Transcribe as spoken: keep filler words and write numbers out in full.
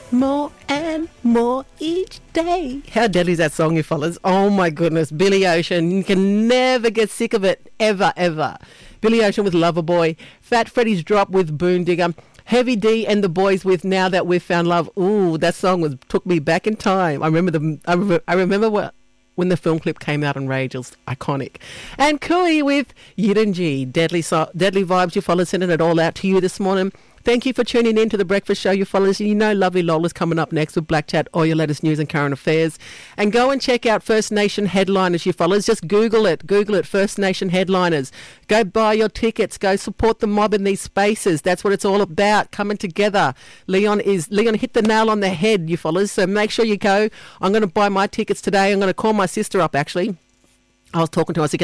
more and more each day. How deadly is that song, you fellas? Oh my goodness, Billy Ocean. You can never get sick of it, ever, ever. Billy Ocean with Loverboy, Fat Freddy's Drop with Boondigger, Heavy D and the Boys with Now That We've Found Love. Ooh, that song was took me back in time. I remember the I, re- I remember what, when the film clip came out on Rage. It was iconic. And Cooey with Yid and G. Deadly, so- deadly vibes, you fellas, sending it all out to you this morning. Thank you for tuning in to The Breakfast Show, you fellas. You know lovely Lola's coming up next with Black Chat, all your latest news and current affairs. And go and check out First Nation Headliners, you fellas. Just Google it. Google it, First Nation Headliners. Go buy your tickets. Go support the mob in these spaces. That's what it's all about, coming together. Leon is Leon hit the nail on the head, you fellas. So make sure you go. I'm going to buy my tickets today. I'm going to call my sister up, actually. I was talking to her. I said,